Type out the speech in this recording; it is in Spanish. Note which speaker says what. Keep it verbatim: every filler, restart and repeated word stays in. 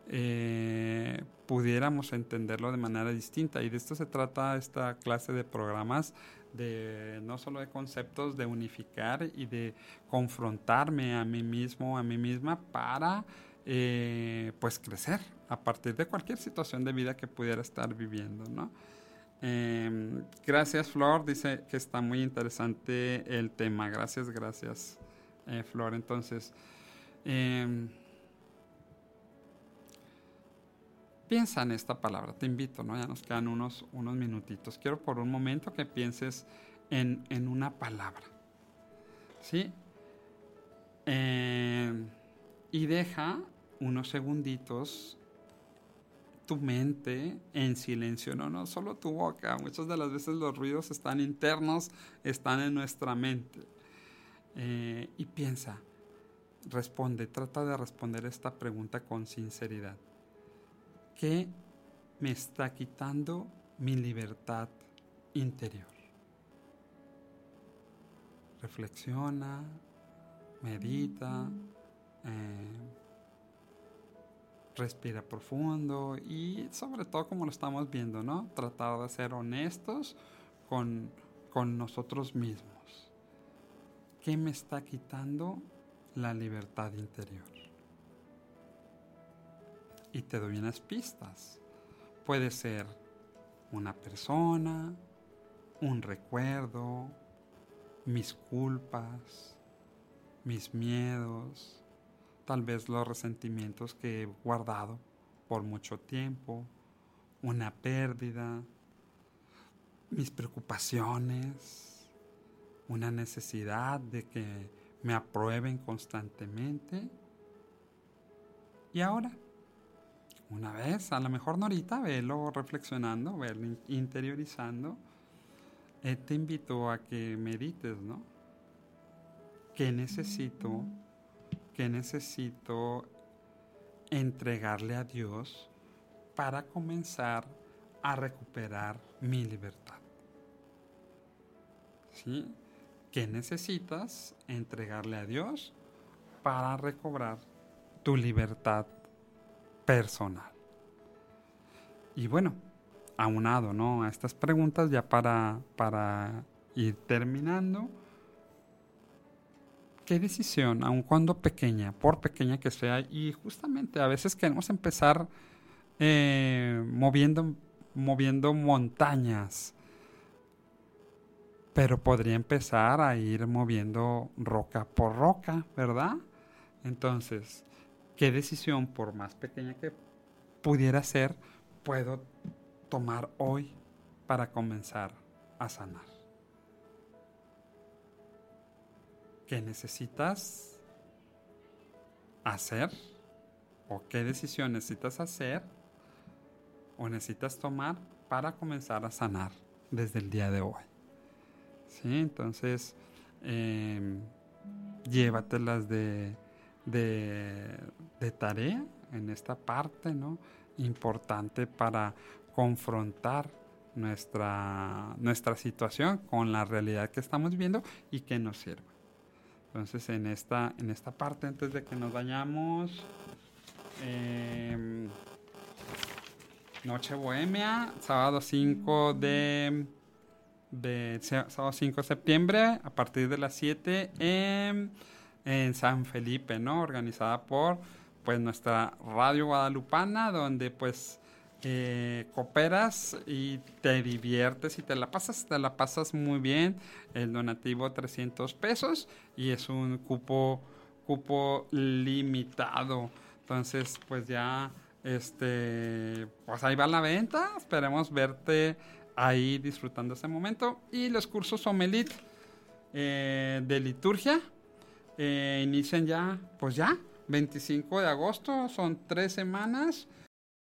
Speaker 1: eh, pudiéramos entenderlo de manera distinta. Y de esto se trata esta clase de programas, de no solo de conceptos, de unificar y de confrontarme a mí mismo, a mí misma, para eh, pues crecer a partir de cualquier situación de vida que pudiera estar viviendo, ¿no? Eh, gracias, Flor, dice que está muy interesante el tema. Gracias, gracias, eh, Flor. Entonces, eh, piensa en esta palabra, te invito, ¿no? Ya nos quedan unos, unos minutitos. Quiero por un momento que pienses en, en una palabra, ¿sí? Eh, y deja unos segunditos tu mente en silencio, no, no solo tu boca. Muchas de las veces los ruidos están internos, están en nuestra mente. Eh, y piensa, responde, trata de responder esta pregunta con sinceridad. ¿Qué me está quitando mi libertad interior? Reflexiona, medita, eh, respira profundo y sobre todo, como lo estamos viendo, ¿no? Tratar de ser honestos con, con nosotros mismos. ¿Qué me está quitando la libertad interior? Y te doy unas pistas. Puede ser una persona, un recuerdo, mis culpas, mis miedos, tal vez los resentimientos que he guardado por mucho tiempo, una pérdida, mis preocupaciones, una necesidad de que me aprueben constantemente. Y ahora, una vez, a lo mejor no ahorita, velo reflexionando, velo interiorizando. Eh, te invito a que medites, ¿no? ¿Qué necesito? ¿Qué necesito entregarle a Dios para comenzar a recuperar mi libertad? ¿Sí? ¿Qué necesitas entregarle a Dios para recobrar tu libertad personal? Y bueno, aunado, ¿no?, a estas preguntas, ya para, para ir terminando, ¿qué decisión, aun cuando pequeña, por pequeña que sea, y justamente a veces queremos empezar eh, moviendo, moviendo montañas, pero podría empezar a ir moviendo roca por roca, ¿verdad? Entonces, ¿qué decisión, por más pequeña que pudiera ser, puedo tomar hoy para comenzar a sanar? ¿Qué necesitas hacer? ¿O qué decisión necesitas hacer o necesitas tomar para comenzar a sanar desde el día de hoy? ¿Sí? Entonces, eh, llévatelas de, de, de tarea en esta parte, ¿no?, importante para confrontar nuestra, nuestra situación con la realidad que estamos viviendo y que nos sirva. Entonces, en esta, en esta parte, antes de que nos vayamos, eh, Noche Bohemia, sábado cinco de, de sábado cinco de septiembre, a partir de las siete en, en San Felipe, ¿no? Organizada por pues nuestra Radio Guadalupana, donde pues eh, cooperas y te diviertes y te la pasas, te la pasas muy bien. El donativo trescientos pesos y es un cupo, cupo limitado. Entonces, pues ya, este, pues ahí va la venta. Esperemos verte ahí disfrutando ese momento. Y los cursos Omelit eh, de liturgia eh, inician ya, pues ya, veinticinco de agosto, son tres semanas.